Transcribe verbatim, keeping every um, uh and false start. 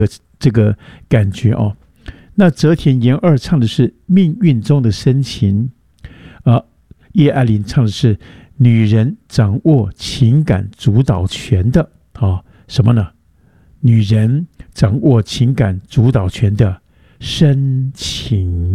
这个感觉哦。那泽田研二唱的是命运中的深情，呃，叶爱玲唱的是女人掌握情感主导权的，哦，什么呢？女人掌握情感主导权的深情。